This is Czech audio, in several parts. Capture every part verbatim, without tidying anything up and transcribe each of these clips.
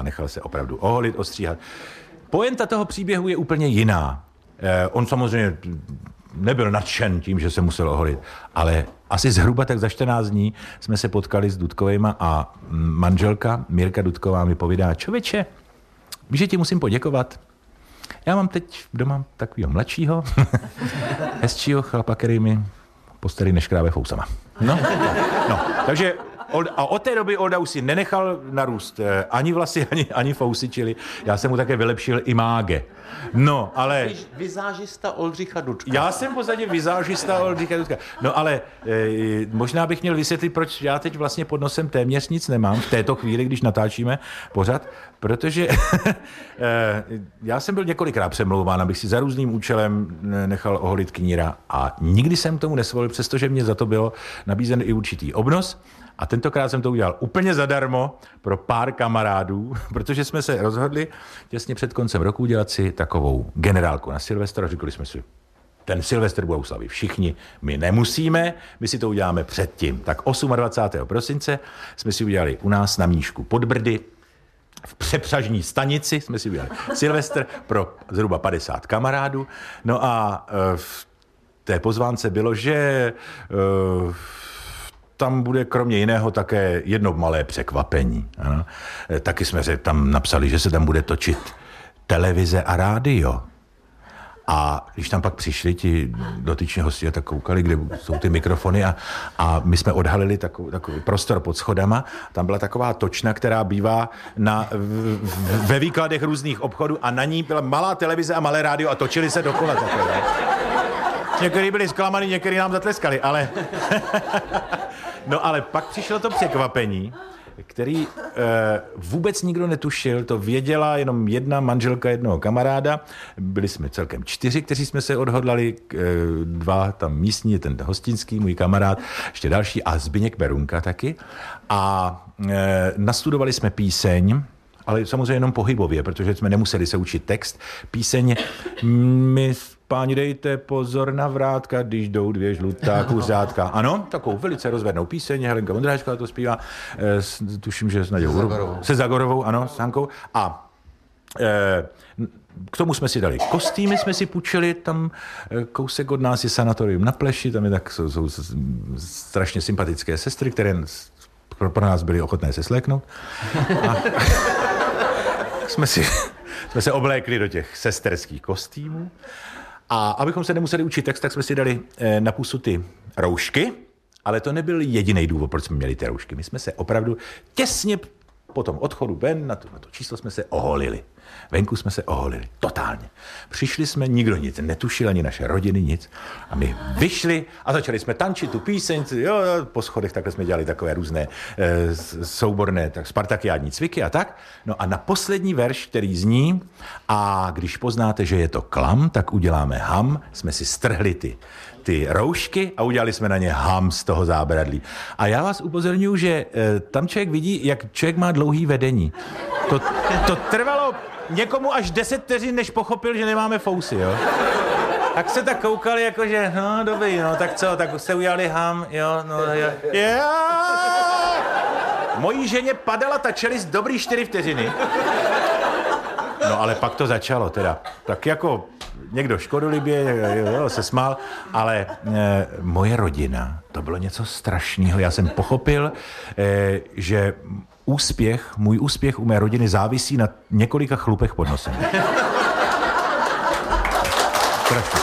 nechal se opravdu oholit, ostříhat. Poenta toho příběhu je úplně jiná. Eh, on samozřejmě nebyl nadšen tím, že se musel oholit, ale asi zhruba tak za čtrnáct dní jsme se potkali s Dudkovejma a manželka Mirka Dudková mi povídá, čověče, víš, že ti musím poděkovat. Já mám teď doma takovýho mladšího, hezčího chlapa, který mi postelí neškrábe fousama. No, no, takže a od té doby Olda už si nenechal narůst ani vlasy, ani, ani fousy, čili já jsem mu také vylepšil imáge. No, ale... Vizážista Oldřicha Dudka. Já jsem v podstatě vizážista Oldřicha Dudka. No ale e, možná bych měl vysvětlit, proč já teď vlastně pod nosem téměř nic nemám v této chvíli, když natáčíme pořad, protože e, já jsem byl několikrát přemlouván, abych si za různým účelem nechal oholit kníra a nikdy jsem tomu nesvolil, přestože mě za to bylo nabízen i určitý obnos. A tentokrát jsem to udělal úplně zadarmo pro pár kamarádů, protože jsme se rozhodli těsně před koncem roku udělat si takovou generálku na Silvestra a říkali jsme si, ten Silvestr budou slavit všichni, my nemusíme, my si to uděláme předtím. Tak dvacátého osmého prosince jsme si udělali u nás na Míšku pod Brdy, v přepřažní stanici jsme si udělali Silvestr pro zhruba padesát kamarádů. No a v té pozvánce bylo, že... tam bude kromě jiného také jedno malé překvapení. Ano. Taky jsme se tam napsali, že se tam bude točit televize a rádio. A když tam pak přišli ti dotyční hosti a tak koukali, kde jsou ty mikrofony a, a my jsme odhalili takový, takový prostor pod schodama. Tam byla taková točna, která bývá na, v, v, ve výkladech různých obchodů a na ní byla malá televize a malé rádio a točili se dokola takové. Někteří byli zklamaný, někteří nám zatleskali, ale... No ale pak přišlo to překvapení, který e, vůbec nikdo netušil, to věděla jenom jedna manželka jednoho kamaráda, byli jsme celkem čtyři, kteří jsme se odhodlali, e, dva tam místní, ten hostinský, můj kamarád, ještě další a Zbyněk Berunka taky a e, nastudovali jsme píseň, ale samozřejmě jenom pohybově, protože jsme nemuseli se učit text. Píseň my páni dejte pozor na vrátka, když jdou dvě žlutá kuřátka. Ano, takovou velice rozvednou píseň, Helenka Vondráčková to zpívá, e, tuším, že s Nadějou se Zagorovou, ano, s Hankou. A e, k tomu jsme si dali kostýmy, jsme si půjčili, tam kousek od nás je sanatorium na Pleši, tam je tak, jsou, jsou strašně sympatické sestry, které pro, pro nás byly ochotné se sléknout. A jsme, si, jsme se oblékli do těch sesterských kostýmů. A abychom se nemuseli učit text, tak jsme si dali eh, na pusu ty roušky, ale to nebyl jediný důvod, proč jsme měli ty roušky. My jsme se opravdu těsně po tom odchodu ven, na to, na to číslo jsme se oholili. Venku jsme se oholili, totálně. Přišli jsme, nikdo nic netušil, ani naše rodiny nic. A my vyšli a začali jsme tančit tu píseň, jo, po schodech takhle jsme dělali takové různé e, souborné tak spartakiádní cviky a tak. No a na poslední verš, který zní, a když poznáte, že je to klam, tak uděláme ham, jsme si strhli ty, ty roušky a udělali jsme na ně ham z toho zábradlí. A já vás upozorňuji, že e, tam člověk vidí, jak člověk má dlouhý vedení. To, to trvalo někomu až deset vteřin, než pochopil, že nemáme fousy, jo. Tak se tak koukali, jakože, no dobrý, no, tak co, tak jste udělali ham, jo, no, jo. Yeah! Mojí ženě padala ta čelist dobrý čtyři vteřiny. No ale pak to začalo teda. Tak jako někdo škodolibě, jo, se smál, ale e, moje rodina, to bylo něco strašného. Já jsem pochopil, e, že úspěch, můj úspěch u mé rodiny závisí na několika chlupech pod nosem. Strašně.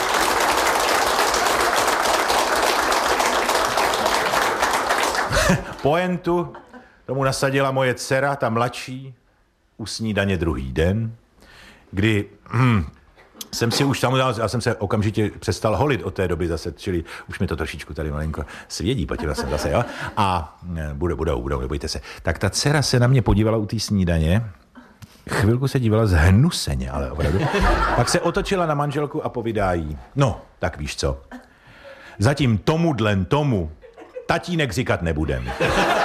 Pointu tomu nasadila moje dcera, ta mladší, u snídaně druhý den, kdy hm, jsem si už samozřejmě, já jsem se okamžitě přestal holit od té doby zase, čili už mi to trošičku tady malinko svědí, podíval jsem zase, jo? A budou, budou, budou, nebojte se. Tak ta dcera se na mě podívala u té snídaně, chvilku se dívala zhnuseně, ale opravdu. Pak se otočila na manželku a povídá jí, no, tak víš co, zatím tomu dlen tomu tatínek říkat nebudem.